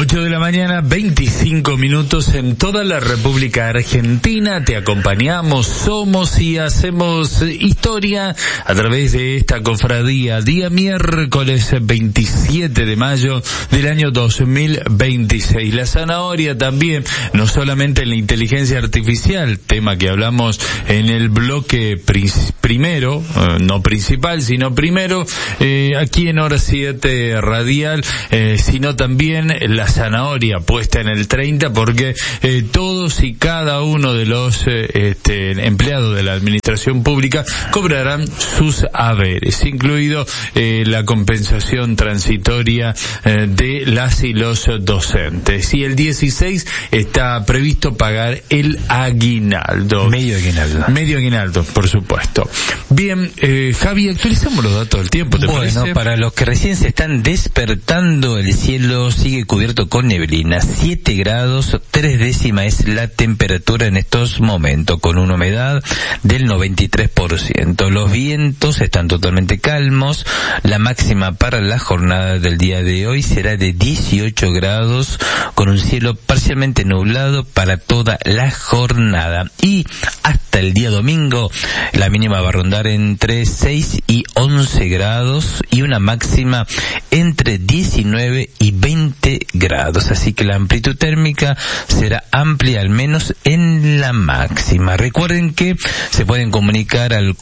8 de la mañana, 25 minutos en toda la República Argentina. Te acompañamos, somos y hacemos historia a través de esta cofradía. Día miércoles 27 de mayo del año 2026. La zanahoria también, no solamente en la inteligencia artificial, tema que hablamos en el bloque primero, no principal, sino primero, aquí en Hora 7 Radial, sino también la zanahoria puesta en el 30, porque todos y cada uno de los empleados de la administración pública cobrarán sus haberes, incluido la compensación transitoria de las y los docentes. Y el 16 está previsto pagar el aguinaldo. Medio aguinaldo, por supuesto. Bien, Javi, actualizamos los datos del tiempo, ¿te parece? Bueno, para los que recién se están despertando, el cielo sigue cubierto con neblina, 7 grados, 3 décimas es la temperatura en estos momentos, con una humedad del 93%. Los vientos están totalmente calmos, la máxima para la jornada del día de hoy será de 18 grados, con un cielo parcialmente nublado para toda la jornada. Y hasta el día domingo, la mínima va a rondar entre 6 y 11 grados y una máxima entre 19 y 20 grados, así que la amplitud térmica será amplia, al menos en la máxima. Recuerden que se pueden comunicar al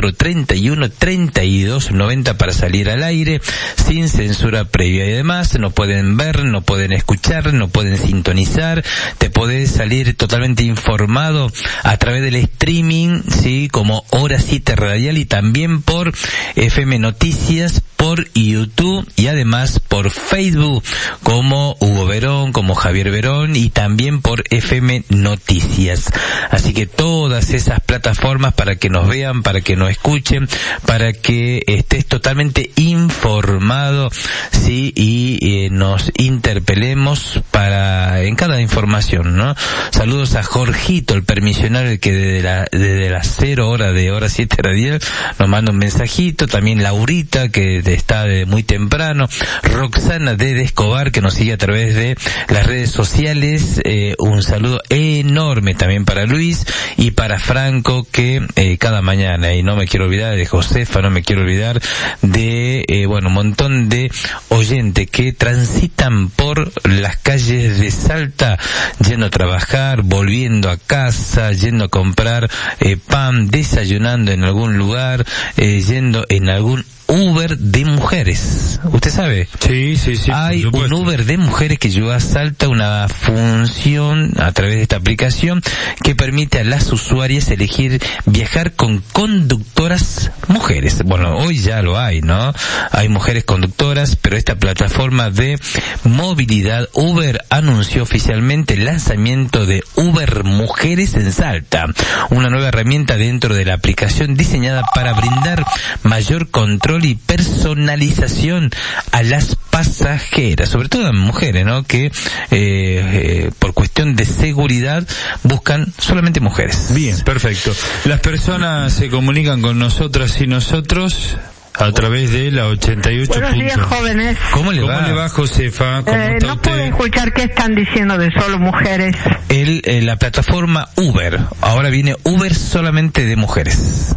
431-3290 para salir al aire sin censura previa, y además no pueden ver, no pueden escuchar, no pueden sintonizar, te podés salir totalmente informado a través del streaming, sí, como Hora 7 Radial, y también por FM Noticias, por YouTube y además por Facebook, como Hugo Verón, como Javier Verón, y también por FM Noticias. Así que todas esas plataformas para que nos vean, para que nos escuchen, para que estés totalmente informado, sí, y nos interpelemos en cada información, ¿no? Saludos a Jorgito, el permisionario, que desde las 0 horas de Hora 7 Radial nos manda un mensajito. También Laurita, que está de muy temprano. Roxana de Escobar, que nos sigue a través de las redes sociales. Un saludo enorme también para Luis y para Franco, que cada mañana, y no me quiero olvidar de Josefa, no me quiero olvidar de un montón de oyentes que transitan por las calles de Salta, yendo a trabajar, volviendo a casa, yendo a comprar pan, desayunando en algún lugar, yendo en algún Uber de mujeres. ¿Usted sabe? Sí. Hay un Uber de mujeres que lleva a Salta una función a través de esta aplicación que permite a las usuarias elegir viajar con conductoras mujeres. Bueno, hoy ya lo hay, ¿no? Hay mujeres conductoras, pero esta plataforma de movilidad Uber anunció oficialmente el lanzamiento de Uber Mujeres en Salta, una nueva herramienta dentro de la aplicación diseñada para brindar mayor control y personalización a las pasajeras, sobre todo a mujeres, ¿no? Que por cuestión de seguridad buscan solamente mujeres. Bien, perfecto. Las personas se comunican con nosotras y nosotros a través de la 88. Buenos días, jóvenes. ¿Cómo le va, Josefa? ¿Cómo está no usted? puedo escuchar qué están diciendo de solo mujeres. La plataforma Uber. Ahora viene Uber solamente de mujeres.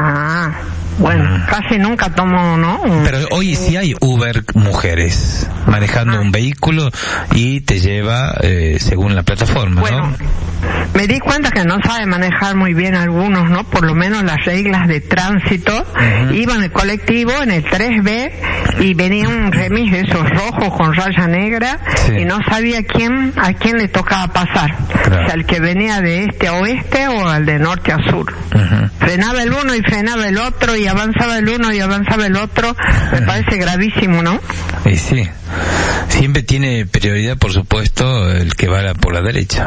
Bueno, casi nunca tomo, ¿no? Pero hoy sí hay Uber mujeres manejando un vehículo y te lleva según la plataforma, bueno, ¿no? Me di cuenta que no sabe manejar muy bien algunos, ¿no? Por lo menos las reglas de tránsito. Iba en el colectivo, en el 3B, y venía un remis de esos rojos con raya negra, sí, y no sabía a quién le tocaba pasar. Claro. O sea, el que venía de este a oeste o al de norte a sur. Frenaba el uno y frenaba el otro, y avanzaba el uno y avanzaba el otro. Me parece gravísimo, ¿no? Sí. Siempre tiene prioridad, por supuesto, el que va por la derecha.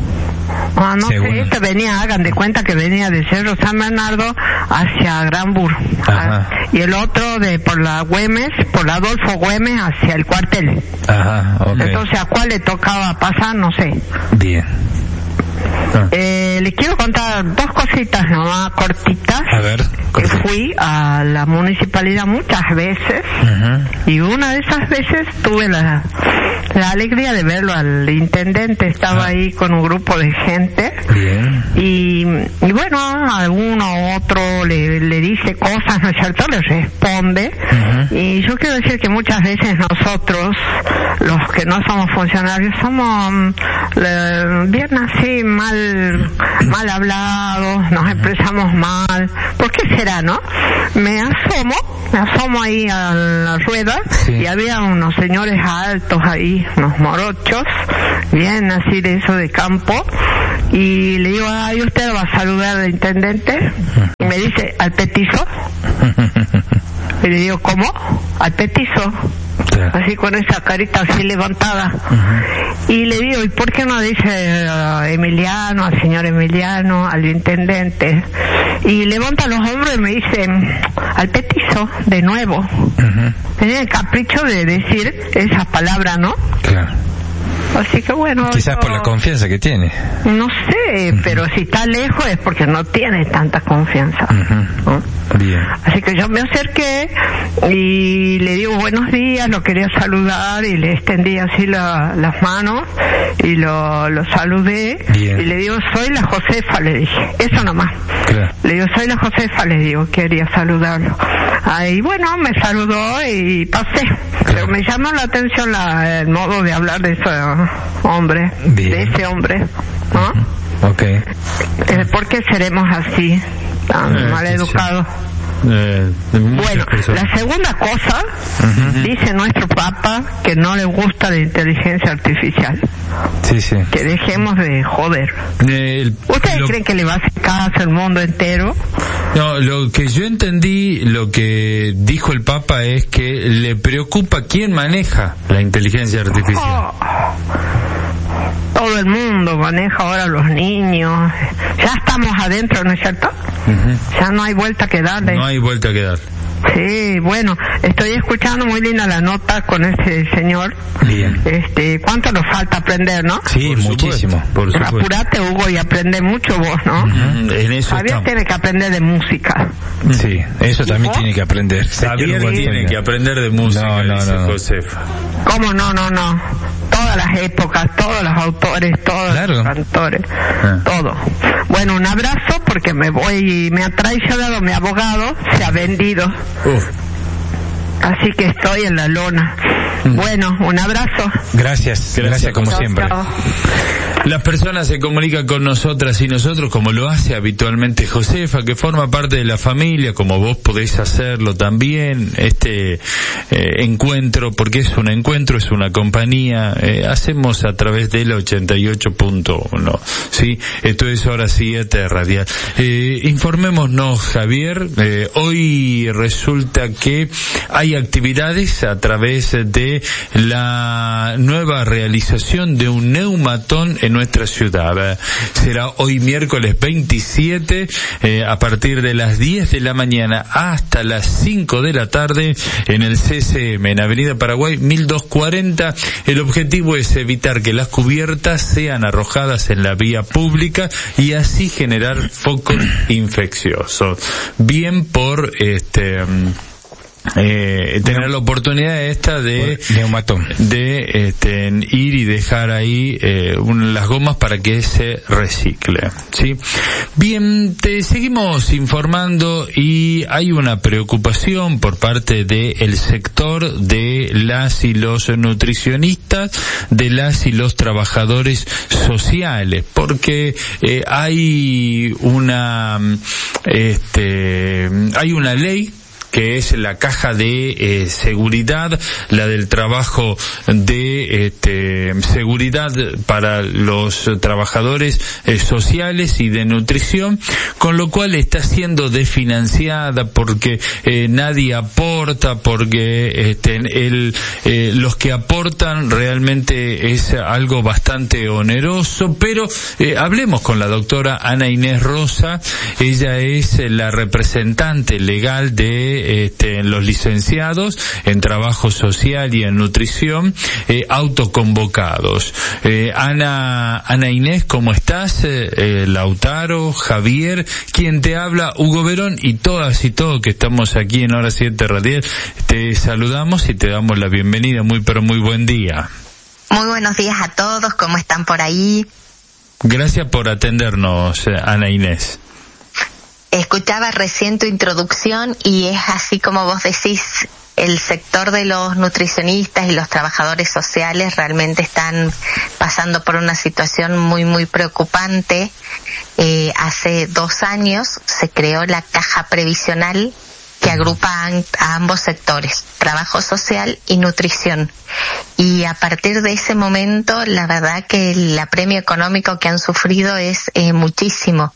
No sé, este venía, hagan de cuenta que venía de Cerro San Bernardo hacia Granbur. Y el otro por la Güemes, por la Adolfo Güemes hacia el cuartel. Okay. Entonces, ¿a cuál le tocaba pasar? No sé. Bien. Les quiero contar dos cositas nomás cortitas. A ver. Que fui a la municipalidad muchas veces, y una de esas veces tuve la la alegría de verlo al intendente. Estaba ahí con un grupo de gente. Bien. Y bueno, a uno u otro le dice cosas, ¿no es cierto? Le responde. Y yo quiero decir que muchas veces nosotros, los que no somos funcionarios, somos bien así, mal hablados, nos expresamos mal. ¿Por qué será, no? Me asomo ahí a la rueda, y había unos señores altos ahí, unos morochos, bien así de eso de campo, y le digo, ay, ¿usted va a saludar al intendente? Y me dice, ¿al petizo? Y le digo, ¿cómo? Al petizo. Así con esa carita así levantada. Y le digo, ¿y por qué no dice Emiliano, al señor Emiliano, al intendente? Y levanta los hombros y me dice, al petizo, de nuevo. Tenía el capricho de decir esas palabras, ¿no? Claro. Así que bueno... Quizás por la confianza que tiene. No sé, pero si está lejos es porque no tiene tanta confianza. ¿No? Bien. Así que yo me acerqué y le digo buenos días, lo quería saludar y le extendí así las manos y lo saludé. Bien. Y le digo, soy la Josefa, le dije. Eso nomás. Claro. Le digo, soy la Josefa, le digo, quería saludarlo. Ahí bueno, me saludó y pasé. Pero me llamó la atención el modo de hablar de ese hombre. Bien. De ese hombre, ¿no? Okay. ¿Por qué seremos así, tan mal educados? Bueno, la segunda cosa, dice nuestro Papa que no le gusta la inteligencia artificial. Sí. Que dejemos de joder. ¿Ustedes creen que le va a hacer caso al mundo entero? No, lo que yo entendí, lo que dijo el Papa es que le preocupa quién maneja la inteligencia artificial. Todo el mundo maneja ahora, los niños. Ya estamos adentro, ¿no es cierto? Ya no hay vuelta que darle. No hay vuelta que dar. Sí, bueno, estoy escuchando muy linda la nota con ese señor. Bien. ¿Cuánto nos falta aprender, no? Sí, por muchísimo. Por supuesto. Apurate, Hugo, y aprende mucho vos, ¿no? En eso Javier tiene que aprender de música. Sí, eso también tiene que aprender. Javier tiene que aprender de música, dice Josefa. ¿Cómo no? Todas las épocas, todos los autores, todos los cantores, todo. Bueno, un abrazo porque me ha traicionado mi abogado, se ha vendido. Así que estoy en la lona. Bueno, un abrazo. Gracias como siempre. Chao. Las personas se comunican con nosotras y nosotros, como lo hace habitualmente Josefa, que forma parte de la familia, como vos podéis hacerlo también, encuentro, porque es un encuentro, es una compañía, hacemos a través del 88.1, ¿sí? Esto es Hora 7 Radial. Informémonos, Javier, hoy resulta que hay actividades a través de la nueva realización de un neumatón en nuestra ciudad. Será hoy miércoles 27 a partir de las 10 de la mañana hasta las 5 de la tarde en el CCM, en Avenida Paraguay 1240. El objetivo es evitar que las cubiertas sean arrojadas en la vía pública y así generar focos infecciosos. Bien por tener la oportunidad de neumatón, de ir y dejar ahí las gomas para que se recicle, ¿sí? Bien, te seguimos informando y hay una preocupación por parte del sector de las y los nutricionistas, de las y los trabajadores sociales, porque hay una ley que es la caja de seguridad, la del trabajo de seguridad para los trabajadores sociales y de nutrición, con lo cual está siendo desfinanciada porque nadie aporta, porque los que aportan realmente es algo bastante oneroso, pero hablemos con la doctora Ana Inés Rosa. Ella es la representante legal de los licenciados en trabajo social y en nutrición autoconvocados. Ana Inés, ¿cómo estás? Lautaro, Javier, quien te habla, Hugo Verón, y todas y todos que estamos aquí en Hora 7 Radial, te saludamos y te damos la bienvenida. Muy pero muy buen día. Muy buenos días a todos, ¿cómo están por ahí? Gracias por atendernos, Ana Inés. Escuchaba recién tu introducción y es así como vos decís, el sector de los nutricionistas y los trabajadores sociales realmente están pasando por una situación muy preocupante. Hace 2 años se creó la caja previsional que agrupa a ambos sectores, trabajo social y nutrición. Y a partir de ese momento, la verdad que el apremio económico que han sufrido es muchísimo.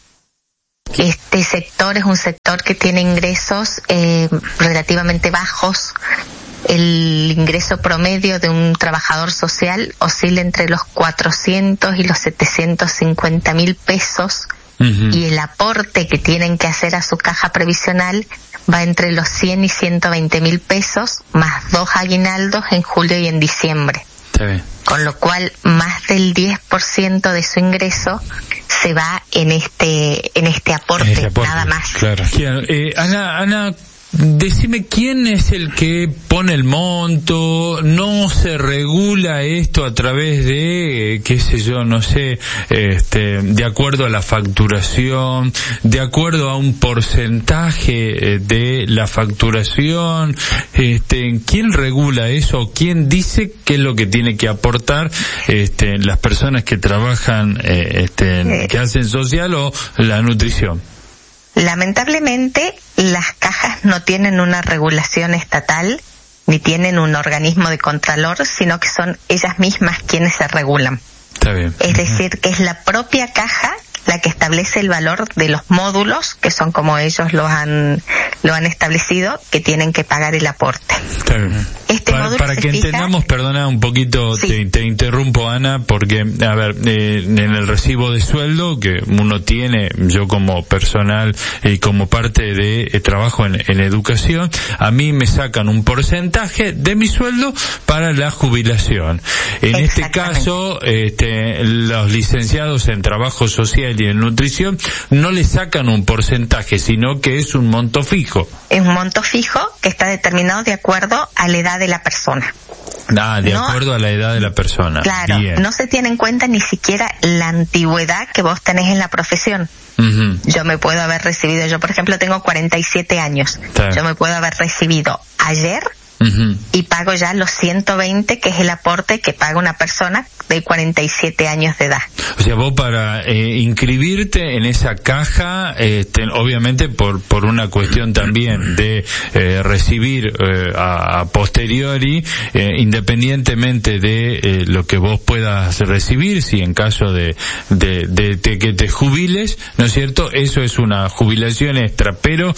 Este sector es un sector que tiene ingresos relativamente bajos. El ingreso promedio de un trabajador social oscila entre los 400 y los 750.000 pesos. Y el aporte que tienen que hacer a su caja previsional va entre los 100 y 120.000 pesos, más 2 aguinaldos en julio y en diciembre. Con lo cual, más del 10% de su ingreso se va en este aporte, nada más. Claro. Ana, decime, ¿quién es el que pone el monto? ¿No se regula esto a través de, qué sé yo, no sé, de acuerdo a la facturación, de acuerdo a un porcentaje de la facturación? ¿Quién regula eso? ¿Quién dice qué es lo que tiene que aportar las personas que trabajan, que hacen social o la nutrición? Lamentablemente, las cajas no tienen una regulación estatal ni tienen un organismo de contralor, sino que son ellas mismas quienes se regulan. Está bien. Es decir, que es la propia caja la que establece el valor de los módulos, que son como ellos lo han establecido, que tienen que pagar el aporte. Está bien. Para que entendamos, perdona un poquito, sí. Te interrumpo, Ana, porque, a ver, en el recibo de sueldo que uno tiene, yo como personal y como parte de trabajo en educación, a mí me sacan un porcentaje de mi sueldo para la jubilación. En este caso, los licenciados en trabajo social y en nutrición no le sacan un porcentaje, sino que es un monto fijo. Es un monto fijo que está determinado de acuerdo a la edad de la persona. Acuerdo a la edad de la persona. Claro, bien. No se tiene en cuenta ni siquiera la antigüedad que vos tenés en la profesión. Yo me puedo haber recibido, yo por ejemplo tengo 47 años, yo me puedo haber recibido ayer y pago ya los 120, que es el aporte que paga una persona de 47 años de edad. O sea, vos para inscribirte en esa caja, obviamente por una cuestión también de recibir a posteriori, independientemente de lo que vos puedas recibir, si en caso de que te jubiles, ¿no es cierto? Eso es una jubilación extra, pero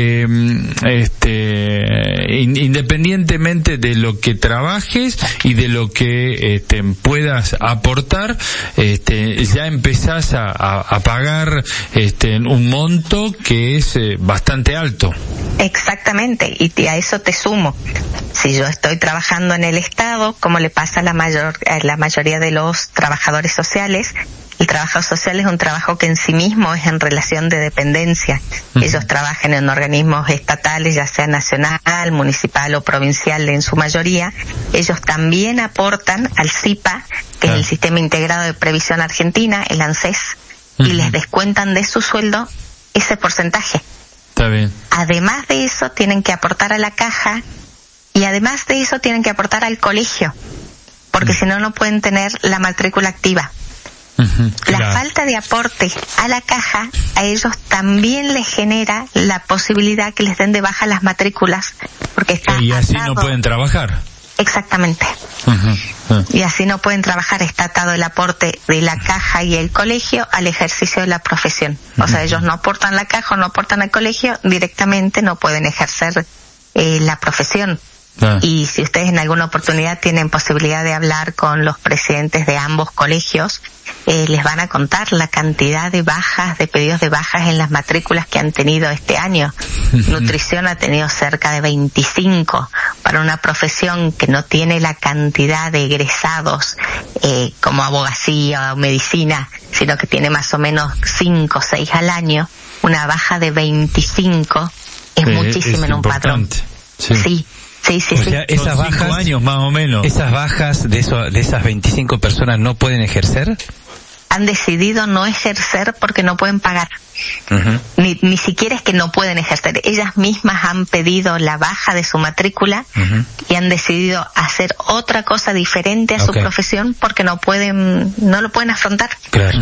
independientemente de lo que trabajes y de lo que puedas aportar, ya empezás a pagar un monto que es bastante alto. Exactamente, y a eso te sumo. Si yo estoy trabajando en el Estado, como le pasa a la mayoría de los trabajadores sociales, el trabajo social es un trabajo que en sí mismo es en relación de dependencia. Ellos trabajan en organismos estatales, ya sea nacional, municipal o provincial en su mayoría. Ellos también aportan al SIPA, que es el Sistema Integrado de Previsión Argentina, el ANSES, y les descuentan de su sueldo ese porcentaje. Está bien. Además de eso, tienen que aportar a la caja y además de eso tienen que aportar al colegio, porque si no, no pueden tener la matrícula activa. La falta de aporte a la caja a ellos también les genera la posibilidad que les den de baja las matrículas, porque está y así no pueden trabajar. Exactamente. Y así no pueden trabajar, está atado el aporte de la caja y el colegio al ejercicio de la profesión. O sea, ellos no aportan la caja o no aportan al colegio, directamente no pueden ejercer la profesión. Y si ustedes en alguna oportunidad tienen posibilidad de hablar con los presidentes de ambos colegios, les van a contar la cantidad de bajas, de pedidos de bajas en las matrículas que han tenido este año. Nutrición ha tenido cerca de 25, para una profesión que no tiene la cantidad de egresados como abogacía o medicina, sino que tiene más o menos 5 o 6 al año. Una baja de 25 es muchísimo en un patrón. Sí. Sí. O sea, esas Son 5 bajas, años más o menos. esas bajas de esas 25 personas no pueden ejercer. Han decidido no ejercer porque no pueden pagar. Uh-huh. Ni siquiera es que no pueden ejercer. Ellas mismas han pedido la baja de su matrícula y han decidido hacer otra cosa diferente a su profesión porque no lo pueden afrontar. Claro.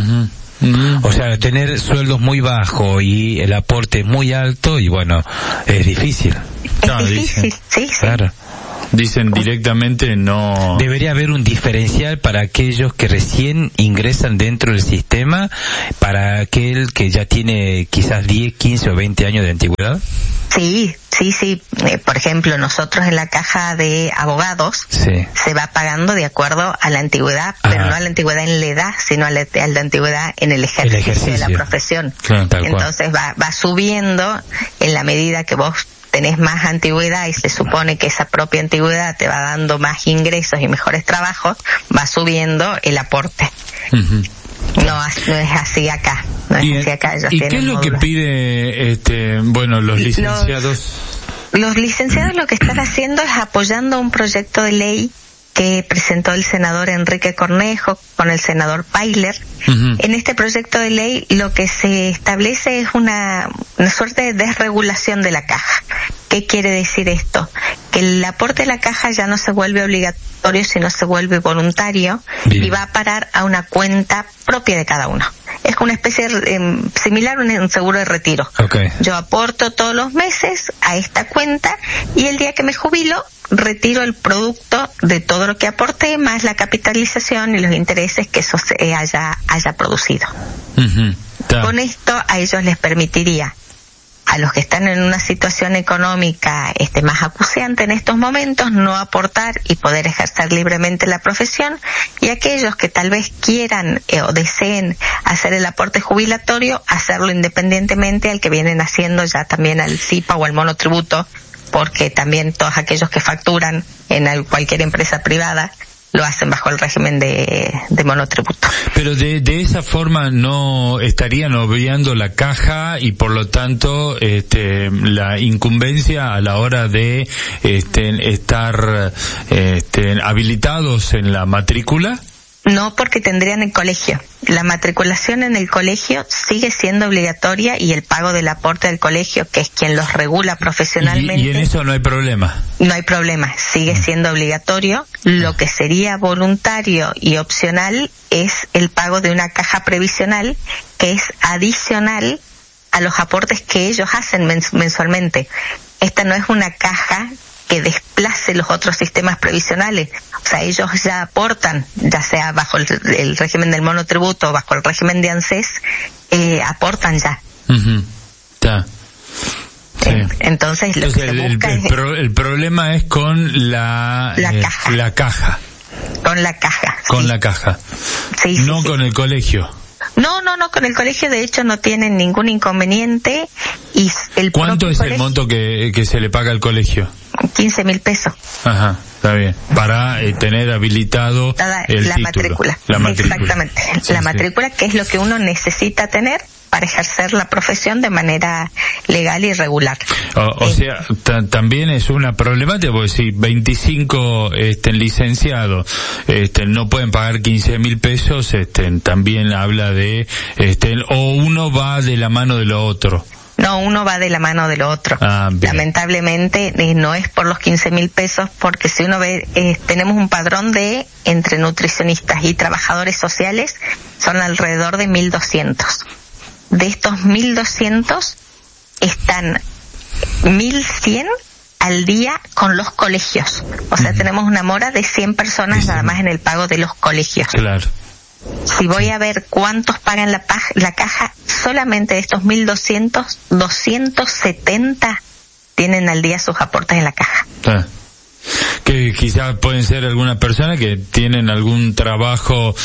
O sea, tener sueldos muy bajos y el aporte muy alto, y bueno, es difícil. Es difícil, sí. Claro. Dicen directamente no. Debería haber un diferencial para aquellos que recién ingresan dentro del sistema, para aquel que ya tiene quizás 10, 15 o 20 años de antigüedad. Sí. Por ejemplo, nosotros en la caja de abogados se va pagando de acuerdo a la antigüedad, pero no a la antigüedad en la edad, sino a la antigüedad en el ejercicio de la profesión. Claro, entonces va subiendo en la medida que vos tenés más antigüedad y se supone que esa propia antigüedad te va dando más ingresos y mejores trabajos, va subiendo el aporte. Uh-huh. No es así acá. ¿Y qué es lo que pide los licenciados? Los licenciados lo que están haciendo es apoyando un proyecto de ley que presentó el senador Enrique Cornejo con el senador Pailer. Uh-huh. En este proyecto de ley lo que se establece es una suerte de desregulación de la caja. ¿Qué quiere decir esto? Que el aporte de la caja ya no se vuelve obligatorio, sino se vuelve voluntario. Bien. Y va a parar a una cuenta propia de cada uno. Es una especie similar a un seguro de retiro. Okay. Yo aporto todos los meses a esta cuenta y el día que me jubilo retiro el producto de todo lo que aporté más la capitalización y los intereses que eso se haya producido. Uh-huh. Con esto a ellos les permitiría, a los que están en una situación económica más acuciante en estos momentos, no aportar y poder ejercer libremente la profesión, y aquellos que tal vez quieran o deseen hacer el aporte jubilatorio, hacerlo independientemente al que vienen haciendo ya también al CIPA o al monotributo, porque también todos aquellos que facturan en cualquier empresa privada lo hacen bajo el régimen de monotributo. Pero de esa forma no estarían obviando la caja y por lo tanto la incumbencia a la hora de estar habilitados en la matrícula. No, porque tendrían el colegio. La matriculación en el colegio sigue siendo obligatoria y el pago del aporte del colegio, que es quien los regula profesionalmente. ¿Y en eso no hay problema? No hay problema, sigue siendo obligatorio. Lo que sería voluntario y opcional es el pago de una caja previsional que es adicional a los aportes que ellos hacen mensualmente. Esta no es una caja que desplace los otros sistemas previsionales. O sea, ellos ya aportan, ya sea bajo el régimen del monotributo o bajo el régimen de ANSES, aportan ya. Uh-huh. Sí. Entonces lo que se busca el problema es con la caja. La caja. Con la caja. Con sí. la caja. Sí, no sí, con el colegio. No, con el colegio de hecho no tienen ningún inconveniente. Y ¿Cuánto es el monto que se le paga al colegio? 15,000 pesos. Ajá, está bien. Para tener habilitado el título. Matrícula. La matrícula. Exactamente. Sí, la matrícula, que es lo que uno necesita tener para ejercer la profesión de manera legal y regular. O sea, también es una problemática, porque si 25 licenciados no pueden pagar 15,000 pesos, también habla de o uno va de la mano de lo otro. No, uno va de la mano de lo otro. Lamentablemente no es por los 15,000 pesos, porque si uno ve, tenemos un padrón de entre nutricionistas y trabajadores sociales, son alrededor de 1.200. De estos 1.200 están 1.100 al día con los colegios. O sea, tenemos una mora de 100 personas nada más en el pago de los colegios. Claro. Si voy a ver cuántos pagan la caja, solamente de estos 1.200, 270 tienen al día sus aportes en la caja. Que quizás pueden ser algunas personas que tienen algún trabajo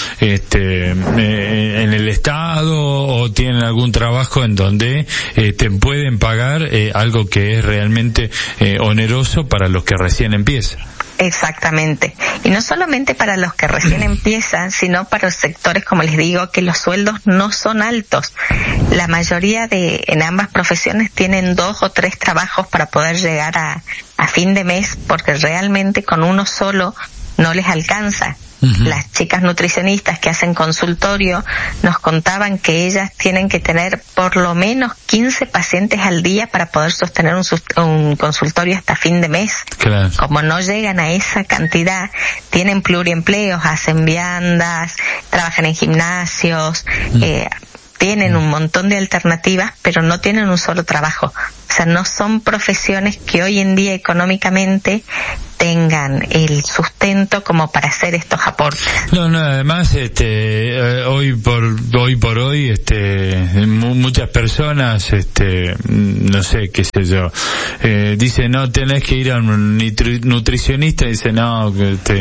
en el Estado o tienen algún trabajo en donde pueden pagar algo que es realmente oneroso para los que recién empiezan. Exactamente. Y no solamente para los que recién empiezan, sino para los sectores, como les digo, que los sueldos no son altos. La mayoría en ambas profesiones tienen 2 o 3 trabajos para poder llegar a fin de mes, porque realmente con uno solo no les alcanza. Uh-huh. Las chicas nutricionistas que hacen consultorio nos contaban que ellas tienen que tener por lo menos 15 pacientes al día para poder sostener un consultorio hasta fin de mes. Claro. Como no llegan a esa cantidad, tienen pluriempleos, hacen viandas, trabajan en gimnasios, tienen un montón de alternativas, pero no tienen un solo trabajo. O sea, no son profesiones que hoy en día económicamente tengan el sustento como para hacer estos aportes. No, además, hoy por hoy, muchas personas, no sé, qué sé yo, dicen, no, tenés que ir a un nutricionista, dice, no,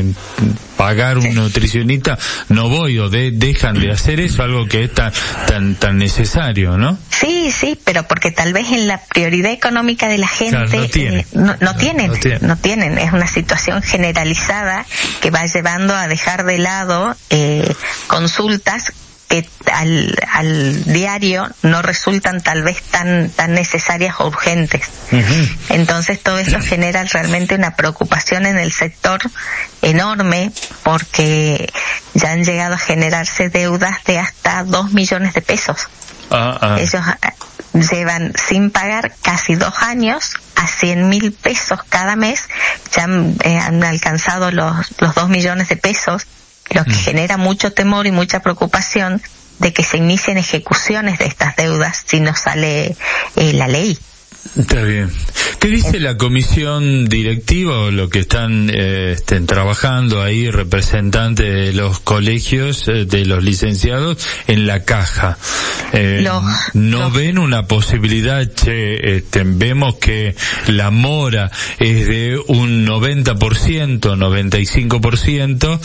pagar un nutricionista, no voy, o dejan de hacer eso, algo que es tan necesario, ¿no? Sí, pero porque tal vez en la prioridad económica de la gente, claro, no tienen, es una situación generalizada que va llevando a dejar de lado consultas que al diario no resultan tal vez tan necesarias o urgentes. Uh-huh. Entonces todo esto genera realmente una preocupación en el sector enorme, porque ya han llegado a generarse deudas de hasta 2 millones de pesos. Ellos llevan sin pagar casi 2 años a 100.000 pesos cada mes, ya han alcanzado los 2 millones de pesos, lo que genera mucho temor y mucha preocupación de que se inicien ejecuciones de estas deudas si no sale la ley. Está bien. ¿Qué dice la comisión directiva o lo que están trabajando ahí, representantes de los colegios, de los licenciados, en la caja? ¿No ven una posibilidad? Vemos que la mora es de un 90%, 95%,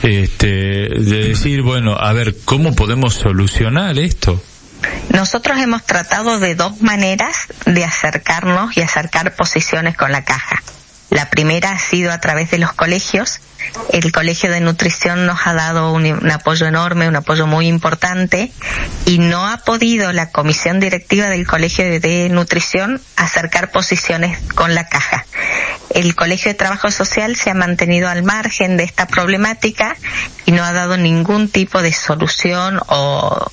de decir, bueno, a ver, ¿cómo podemos solucionar esto? Nosotros hemos tratado de 2 maneras de acercarnos y acercar posiciones con la caja. La primera ha sido a través de los colegios. El Colegio de Nutrición nos ha dado un apoyo enorme, un apoyo muy importante, y no ha podido la comisión directiva del Colegio de Nutrición acercar posiciones con la caja. El Colegio de Trabajo Social se ha mantenido al margen de esta problemática y no ha dado ningún tipo de solución o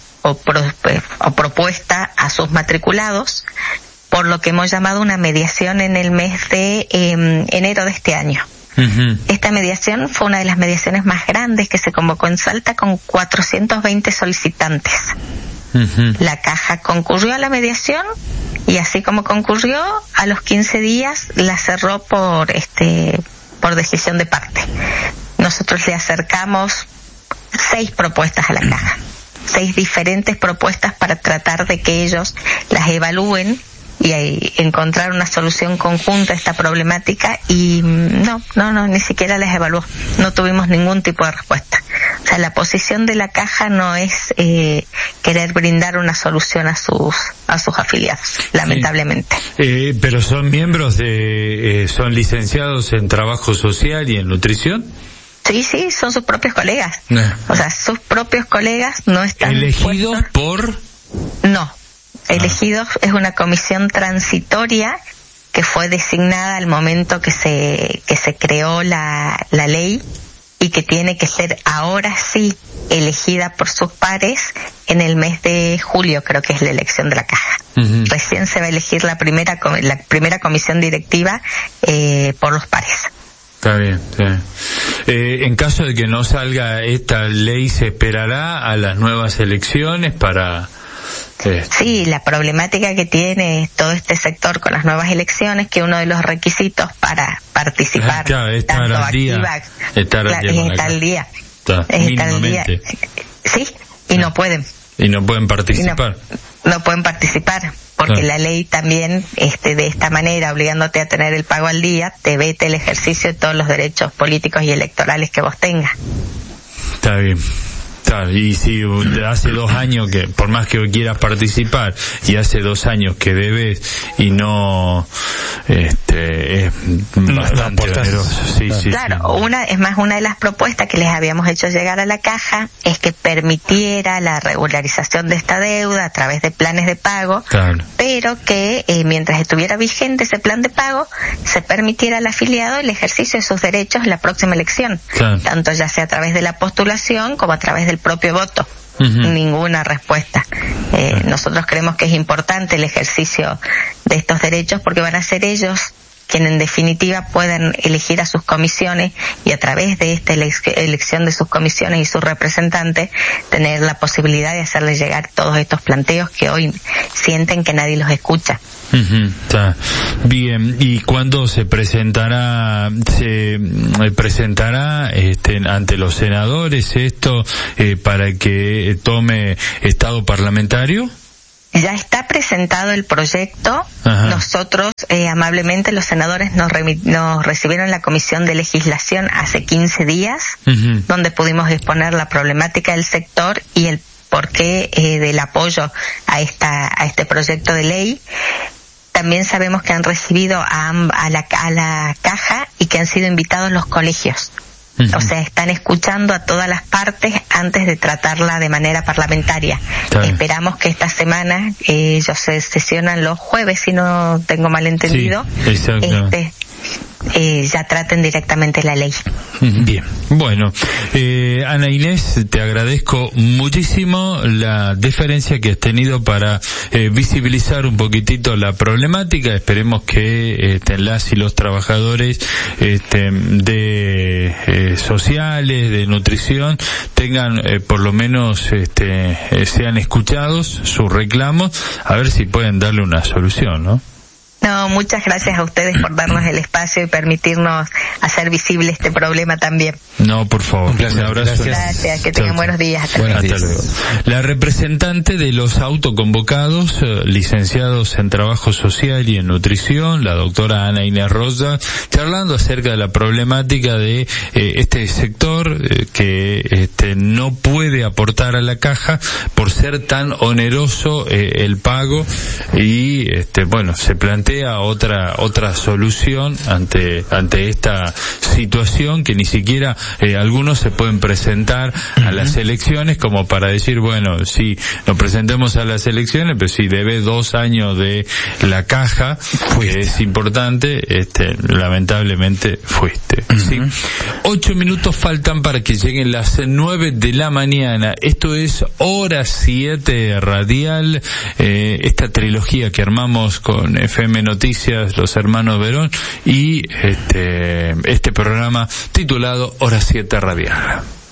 propuesta a sus matriculados, por lo que hemos llamado una mediación en el mes de enero de este año. Uh-huh. Esta mediación fue una de las mediaciones más grandes que se convocó en Salta, con 420 solicitantes. Uh-huh. La caja concurrió a la mediación y, así como concurrió, a los 15 días la cerró por decisión de parte. Nosotros le acercamos 6 propuestas a la caja, 6 diferentes propuestas para tratar de que ellos las evalúen y encontrar una solución conjunta a esta problemática, y no, ni siquiera las evaluó. No tuvimos ningún tipo de respuesta. O sea, la posición de la caja no es querer brindar una solución a sus afiliados, lamentablemente. Sí. Pero son miembros son licenciados en trabajo social y en nutrición. Sí, son sus propios colegas. O sea, sus propios colegas no están elegidos por... No. Elegidos es una comisión transitoria que fue designada al momento que se creó la ley, y que tiene que ser ahora sí elegida por sus pares en el mes de julio, creo que es la elección de la caja. Uh-huh. Recién se va a elegir la primera comisión directiva por los pares. Está bien. En caso de que no salga esta ley, ¿se esperará a las nuevas elecciones para...? Sí, la problemática que tiene todo este sector con las nuevas elecciones, que uno de los requisitos para participar, estar al día. Sí, y no pueden. Y no pueden participar. No pueden participar, porque la ley también, de esta manera, obligándote a tener el pago al día, te vete el ejercicio de todos los derechos políticos y electorales que vos tengas. Está bien. Y si hace 2 años que, por más que quieras participar, y hace 2 años que debes y no es bastante oneroso. Sí, claro, una de las propuestas que les habíamos hecho llegar a la caja es que permitiera la regularización de esta deuda a través de planes de pago, pero que mientras estuviera vigente ese plan de pago se permitiera al afiliado el ejercicio de sus derechos en la próxima elección, tanto ya sea a través de la postulación como a través del propio voto. Ninguna respuesta. Nosotros creemos que es importante el ejercicio de estos derechos porque van a ser ellos quienes en definitiva puedan elegir a sus comisiones y a través de esta elección de sus comisiones y sus representantes tener la posibilidad de hacerles llegar todos estos planteos que hoy sienten que nadie los escucha. Está bien. ¿Y cuándo se presentará ante los senadores esto para que tome estado parlamentario? Ya está presentado el proyecto. Nosotros, amablemente, los senadores nos recibieron la Comisión de Legislación hace 15 días, donde pudimos exponer la problemática del sector y el porqué del apoyo a este proyecto de ley. También sabemos que han recibido a la caja y que han sido invitados los colegios. O sea, están escuchando a todas las partes antes de tratarla de manera parlamentaria. Esperamos que esta semana, ellos se sesionan los jueves, si no tengo mal entendido, ya traten directamente la ley. Bien, bueno, Ana Inés, te agradezco muchísimo la deferencia que has tenido para visibilizar un poquitito la problemática. Esperemos que las y los trabajadores de sociales, de nutrición, tengan por lo menos sean escuchados sus reclamos, a ver si pueden darle una solución, ¿no? No, muchas gracias a ustedes por darnos el espacio y permitirnos hacer visible este problema también. No, por favor. Un abrazo. Gracias, que tengan buenos días. Hasta luego. La representante de los autoconvocados, licenciados en Trabajo Social y en Nutrición, la doctora Ana Inés Rosa, charlando acerca de la problemática de este sector que no puede aportar a la caja por ser tan oneroso el pago y se plantea otra solución ante esta situación que ni siquiera algunos se pueden presentar a las elecciones como para decir, bueno, sí, nos presentemos a las elecciones, pero si debe 2 años de la caja, que es importante, lamentablemente fuiste. ¿Sí? 8 minutos faltan para que lleguen las 9 de la mañana. Esto es Hora 7 Radial, esta trilogía que armamos con FM Noticias, los hermanos Verón, y este programa titulado Hora 7 Radial.